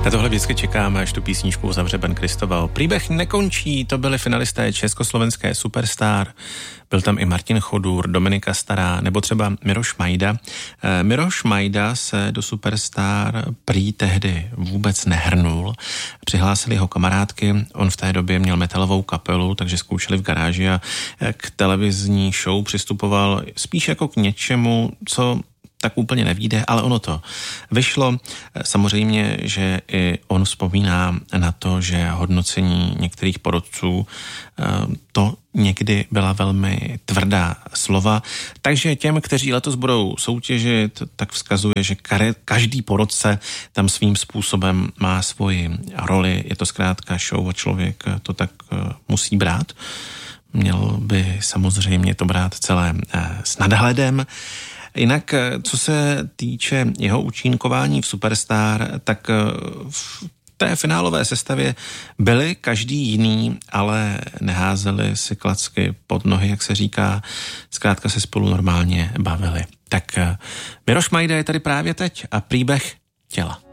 Na tohle vždycky čekáme, až tu písničku uzavře Ben Christoval. Příběh nekončí, to byli finalisté Československé Superstar. Byl tam i Martin Chodůr, Dominika Stará nebo třeba Miroš Majda. Miroš Majda se do Superstar prý tehdy vůbec nehrnul. Přihlásili ho kamarádky, on v té době měl metalovou kapelu, takže zkoušeli v garáži a k televizní show přistupoval spíš jako k něčemu, co tak úplně nevíde, ale ono to vyšlo. Samozřejmě, že i on vzpomíná na to, že hodnocení některých porodců to někdy byla velmi tvrdá slova. Takže těm, kteří letos budou soutěžit, tak vzkazuje, že každý porodce tam svým způsobem má svoji roli. Je to zkrátka show a člověk to tak musí brát. Měl by samozřejmě to brát celé s nadhledem. Jinak, co se týče jeho účinkování v Superstar, tak v té finálové sestavě byli každý jiný, ale neházeli si klacky pod nohy, jak se říká, zkrátka se spolu normálně bavili. Tak Miroš Majda je tady právě teď a příběh těla.